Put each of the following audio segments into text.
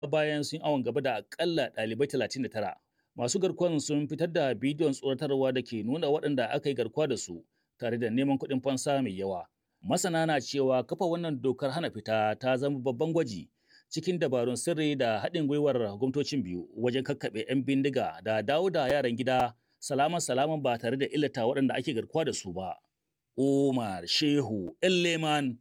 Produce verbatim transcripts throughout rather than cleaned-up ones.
bayan sun awon gaba da akalla ɗalibai talatin da tara. Masu garkuwan sun fitar da bidiyon tsoratarwa da ke nuna waɗanda aka yi garkuwa da su tare da neman kuɗin fansa mai yawa. Masana na cewa kafa wannan dokar hana fita ta zama babban gwaji cikin dabarun sirri da haɗin gwiwar gwamnatocin biyu wajen kakkaɓe 'yan bindiga da dawo da yaran gida salaman salaman ba tare da illata waɗanda ake garkuwa da su ba. Umar Shehu Elleman,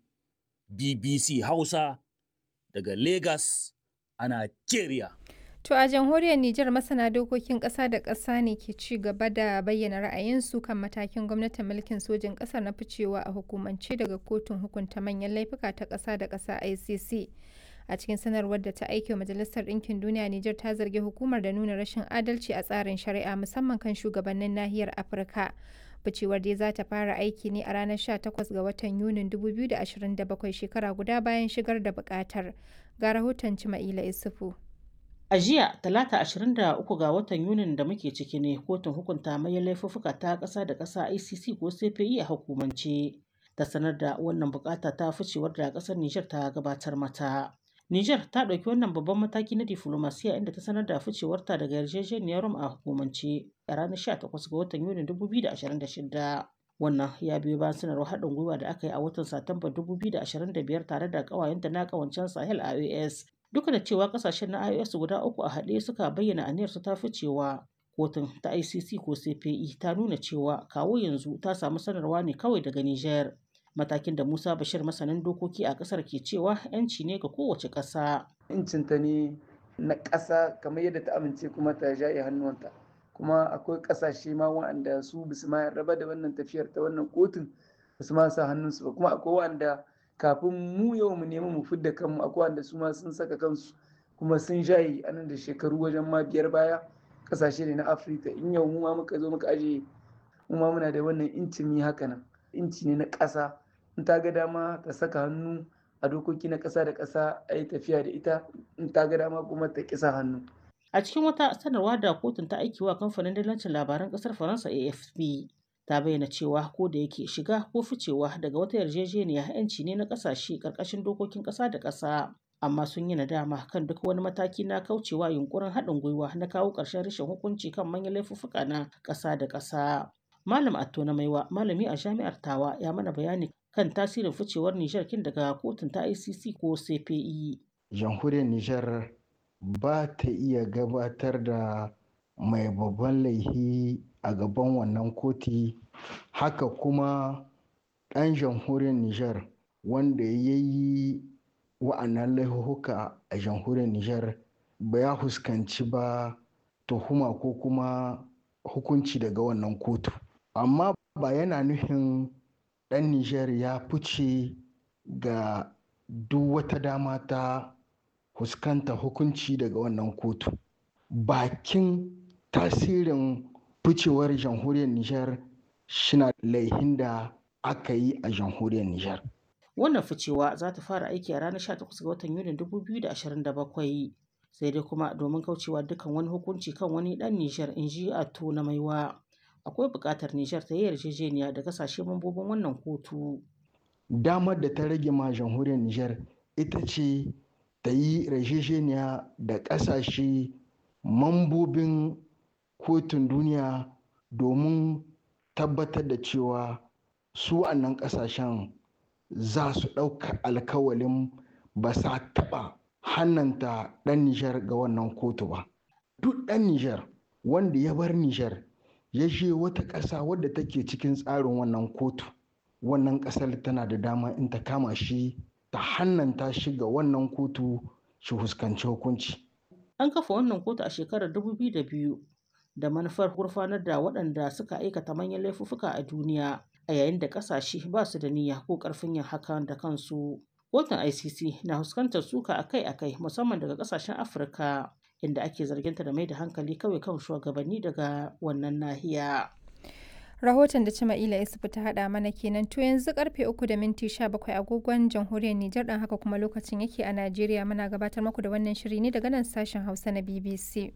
B B C Hausa daga Lagos a Nigeria. To a jamhuriyar Nijar masana dokokin ƙasa da ƙasa ne ke ci gaba da bayyana ra'ayinsu kan matakin gwamnatin mulkin sojin ƙasar na ficewa a hukumance daga kotun hukunta manyan laifuka ta ƙasa da ƙasa I C C. A cikin sanarwar da ta aike Majalisar Ɗinkin Duniya, Nijar ta zargi hukumar da nuna rashin adalci a tsarin shari'a musamman kan shugabannin nahiyar Afirka. Ficewar dai za ta fara aiki ne a ranar sha takwas ga watan Yunin dubu biyu da ashirin da bakwai, shekara guda bayan shigar da buƙatar. Ga rahoton Cima'ila Isufu. A jiya, Talata ashirin da uku ga watan Yunin da muke ciki ne kotun hukunta manyan laifuffuka ta ƙasa da ƙasa I C C ko C P I a hukumance ta sanar da wannan bukata ta ficewar da ƙasar Nijar ta gabatar mata. Nijar ta ɗauki wannan babban mataki na diflomasiya inda ta sanar da ficewarta daga yarjejeniyar Rome a hukumance a ranar sha takwas ga watan Yunin dubu biyu da ashirin da shida. Wannan ya biyo bayan sanarwar haɗin gwiwa da aka yi a watan Satumba dubu biyu da ashirin da biyar tare da ƙawayenta na ƙawancen Sahel I O S. Duka da cewa kasashen na I O S guda uku a haɗe suka bayyana aniyarsu ta ficewa, kotun ta I C C ko C P I ta nuna cewa kawo yanzu ta samu sanarwa ne kawai daga Nijar. Matakin da Musa Bashir masanin dokoki a ƙasar ke cewa 'yanci ne ga kowace ƙasa. Incinta ne na ƙasa kamar yadda ta amince kuma ta jaye hannuwanta. Kuma akwai ƙasashe ma waɗanda su bisu ma raba da wannan tafiyar ta wannan kotun basu ma sa hannunsu ba, kuma akwai waɗanda kafin mu yau mu nemi mu fidda kanmu akwai wanda su ma sun saka kansu kuma sun shayi a nan da shekaru wajen ma biyar baya. Kasashe ne na Afirka, in yau mu ma muka zo muka aje mu ma muna da wannan inci mi haka nan, inci ne na ƙasa, in ta ga dama ta saka hannu a dokoki na ƙasa da ƙasa a yi tafiya da ita, in ta ga dama kuma ta ƙisa hannu. A cikin wata sanarwa da kotun ta aiki wa kamfanin dillancin labaran ƙasar Faransa A F P ta bayyana cewa ko da yake shiga ko ficewa daga wata yarjejeniya 'yanci ne na ƙasashe ƙarƙashin dokokin ƙasa da ƙasa, amma sun yi nadama kan duk wani mataki na kaucewa yunkurin haɗin gwiwa na kawo ƙarshen rashin hukunci kan manyan laifuffuka na ƙasa da ƙasa. Malam Atto na Maiwa, malami a Jami'ar Tawa, ya mana bayani kan tasirin ficewar Nijar kin daga kotun ta I C C ko C P I. Jamhuriyar Nijar ba ta iya gabatar da mai babban laifi a gaban wannan koti, haka kuma ɗan jamhuriyar Nijar wanda ya yi wa'annan laifuka a jamhuriyar Nijar ba ya fuskanci ba tuhuma ko kuma hukunci daga wannan kotu. Amma ba yana nufin ɗan Nijar ya fice ga duk wata dama ta fuskanta hukunci daga wannan kotu. Bakin tasirin ficewar jamhuriyar Nijar shina laihin da aka yi a jamhuriyar Nijar. Wannan ficewa za ta fara aiki a ranar sha takwas ga watan Yunin dubu biyu da ashirin da bakwai, sai dai kuma domin kaucewa dukkan wani hukunci kan wani ɗan Nijar, in ji Atto na Maiwa, akwai buƙatar Nijar ta yi yarjejeniya da kasashe mambobin wannan kotu. Damar da ta rage ma jamhuriyar Nijar ita ce ta yi yarjejeniya da ƙasashe mambobin kotun duniya domin tabbatar da cewa su wannan ƙasashen za su ɗauka alkawalin ba sa taɓa hannanta ɗan Nijar ga wannan kotu ba. Duk ɗan Nijar wanda ya bar Nijar ya je wata ƙasa wadda take cikin tsarin wannan kotu, wannan ƙasar tana da dama in ta kama shi ta hannanta shi ga wannan kotu shi fuskanci hukunci. An kafa wannan kotu a shekarar dubu biyu da biyu da manufar gurfanar da waɗanda suka aikata manyan laifuffuka a duniya, a yayin da ƙasashe ba su da niyya ko ƙarfin yin hakan da kansu. Kotun I C C na fuskantar suka akai-akai musamman daga ƙasashen Afirka, inda ake zarginta da mai da hankali kawai kan shugabanni daga wannan nahiya. Rahoton da Cima'ila Isufu ta haɗa mana kenan. To yanzu karfe uku da minti sha bakwai agogon jamhuriyar Nijar, ɗan haka kuma lokacin yake a Najeriya. Muna gabatar muku da wannan shiri ne daga nan sashen Hausa na B B C.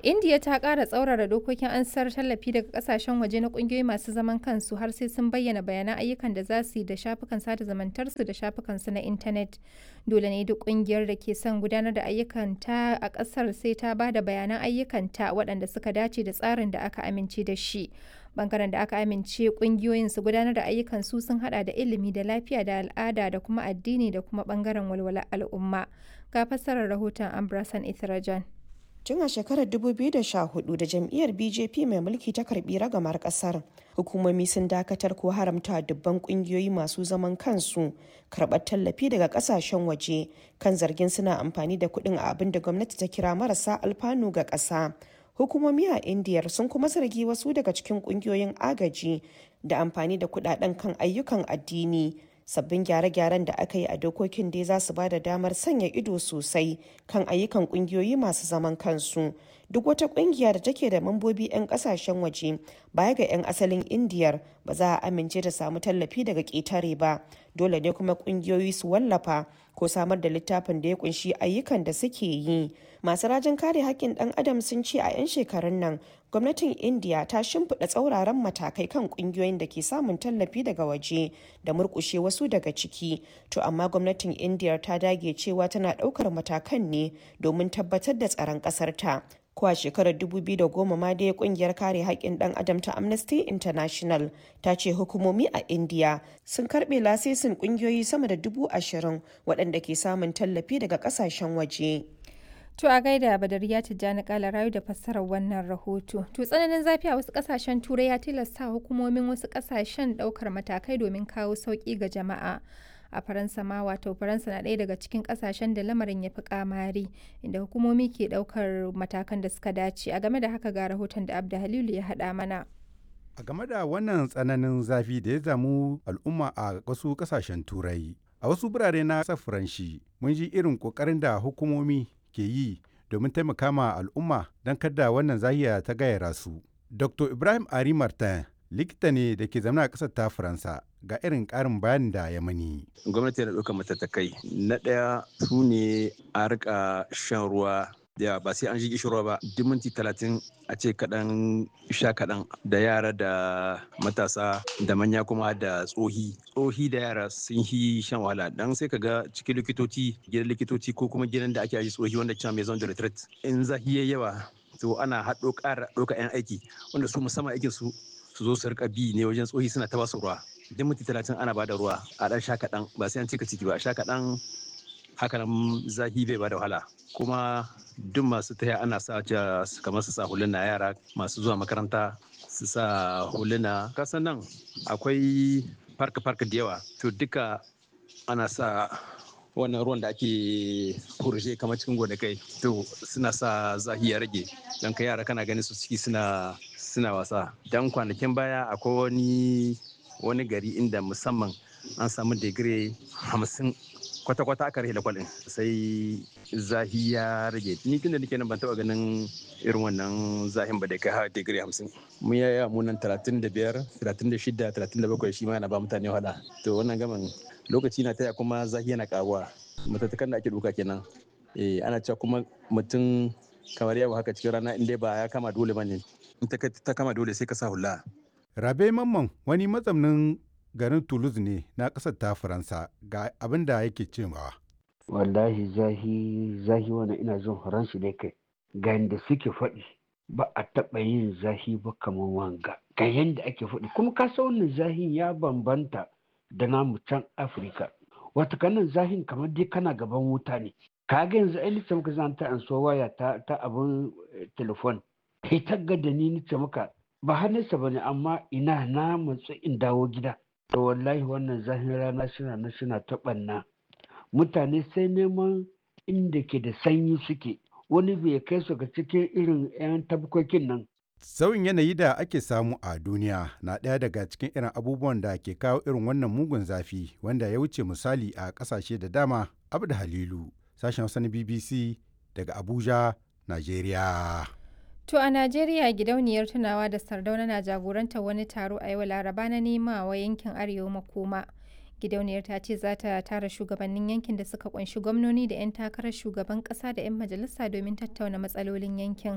Indiya ta ƙara tsaurara dokokin ansar tallafi daga ƙasashen waje na ƙungiyoyi masu zaman kansu har sai sun bayyana bayanan ayyukan da za su yi da shafukan sada zumuntarsu da shafukansu na intanet. Dole ne duk ƙungiyar da ke son gudanar da ayyukanta a ƙasar sai ta ba da bayanan ayyukanta waɗanda suka dace da tsarin da aka amince da shi. Bangaren da aka amince ƙungiyoyin su gudanar da ayyukan su sun hada da ilimi da lafiya da al'ada da kuma addini da kuma bangaren walwalar al'umma. Ga fassarar rahoton Ambrasan Ithrajan. Tun a shekarar dubu biyu da sha hudu da jam'iyyar B J P mai mulki ta karbi ragamar kasar, hukumomi sun dakatar ko haramta dubban kungiyoyi masu zaman kansu karɓar tallafi daga kasashen waje kan zargin suna amfani da kuɗin a abin da gwamnati ta kira marasa alfanu ga ƙasa. Hukumomi a Indiyar sun kuma zargi wasu daga cikin kungiyoyin agaji da amfani da kuɗaɗen kan ayyukan addini. Sabbin gyare-gyaren da aka yi a dokokin dai za su ba da damar sanya ido sosai kan ayyukan kungiyoyi masu zaman kansu. Duk wata kungiya da take da mambobi 'yan kasashen waje baya ga 'yan asalin Indiyar ba za a amince da samu tallafi daga ƙetare ba. Dole ne kuma kungiyoyi su wallafa ko samar da littafin da ya kunshi ayyukan da suke yi. Masu rajin kare haƙƙin ɗan adam sun ce a 'yan shekarun nan gwamnatin Indiya ta shimfiɗa tsauraran matakai kan ƙungiyoyin da ke samun tallafi daga waje da murƙushe wasu daga ciki. To amma gwamnatin Indiya ta dage cewa tana ɗaukar matakan ne domin tabbatar da tsaron ƙasar ta. Ko a shekarar dubu biyu da goma ma dai kungiyar kare haƙƙin ɗan adam ta Amnesty International ta ce hukumomi a Indiya sun karɓe lasisin ƙungiyoyi sama da dubu ashirin waɗanda ke samun tallafi daga ƙasashen waje. To a gaida Badariya Tijjani Kala rayu da fassarar wannan rahoto. To tsananin zafi a wasu kasashen Turai ya tilasta hukumomin wasu kasashen daukar matakai domin kawo sauki ga jama'a. A Faransa ma wato Faransa na ɗaya daga cikin kasashen da lamarin ya fi kamari inda hukumomi ke daukar matakan da suka dace. A game da haka ga rahoton da Abda Halilu ya haɗa mana. A game da wannan tsananin zafi da ya zamu al'umma a wasu kasashen Turai. A wasu birane na ƙasar Faranshi mun ji irin ƙoƙarin da hukumomi ke yi domin taimaka ma al'umma don kada wannan zahiya ta gayyara su. Doctor Ibrahim Ari Martin likita ne da ke zama a ƙasar ta Faransa ga irin ƙarin bayanin da ya mani. Gwamnati yana ɗaukar matattakai. Na ɗaya su ne a rika shan ruwa da ba sai an ji gishirwa ba duk minti talatin a ce kaɗan sha kaɗan da yara da matasa da manya kuma da tsohi tsohi da yara sun yi shan wahala dan sai ka ga cikin likitoci gidan likitoci ko kuma gidan da ake aji tsohi wanda cewa maison de retraite in zahi yayi yawa to ana haɗo ƙara ɗauka 'yan aiki wanda su musamman aikin su su zo su rika bi ne wajen tsohi suna ta basu ruwa duk minti talatin ana bada ruwa a ɗan sha kaɗan ba sai an cika ciki ba a sha kaɗan haka nan zahi bai bada wahala kuma duk masu taya ana sa kamar su sa huluna yara masu zuwa makaranta su sa huluna kasan nan akwai farka farka da yawa to duka ana sa wannan ruwan da ake kurje kamar cikin gonakai to suna sa zahi ya rage don ka yara kana ganin su ciki suna suna wasa dan kwanakin baya akwai wani wani gari inda musamman an samu digiri hamsin kwata-kwata aka rahe lakwalin sai zahi ya rage ni tun da nake nan ban taɓa ganin irin wannan zahin ba da kai har digiri hamsin mun yaya munan talatin da biyar talatin da shida talatin da bakwai shi ma yana ba mutane wahala to wannan gaman lokaci na taya kuma zahi yana karuwa matattakan da ake duka kenan eh ana cewa kuma mutum kamar yau haka cikin rana inda ba ya kama dole bane in ta kama dole sai ka sa hula. Rabe Mamman wani mazaunin garin Toulouse ne na ƙasar ta Faransa ga abin da yake cewa. Wallahi zahi zahi wani ina jin Faransa dai kai ga yadda suke faɗi ba a taɓa yin zahi ba kamar wanga ga yadda ake faɗi kuma ka san wannan zahin ya bambanta da namu can Afirka wata kanan zahin kamar dai kana gaban wuta ne ka ga yanzu ai nace maka zan ta an so waya ta ta abun telefon kai ta ga da ni nace maka ba hannunsa bane amma ina na matsu in dawo gida to wallahi wannan zahin rana suna na suna ta ɓanna mutane sai neman inda ke da sanyi suke wani bai kai su ga cikin irin 'yan tabkokin nan. Sauyin yanayi da ake samu a duniya na ɗaya daga cikin irin abubuwan da ke kawo irin wannan mugun zafi wanda ya wuce misali a ƙasashe da dama. Abdu Halilu sashen Hausa na B B C daga Abuja, Najeriya. To a Najeriya gidauniyar tunawa da Sardauna na jagorantar wani taro a yau Laraba na nema wa yankin Arewa makoma. Gidauniyar ta ce za ta tara shugabannin yankin da suka kunshi gwamnoni da 'yan takarar shugaban kasa da 'yan majalisa domin tattauna matsalolin yankin.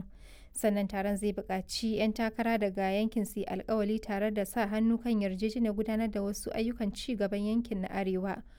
sannan taron zai buƙaci 'yan takara daga yankin su yi alkawali tare da sa hannu kan yarjejeniyar gudanar da wasu ayyukan ci gaban yankin na arewa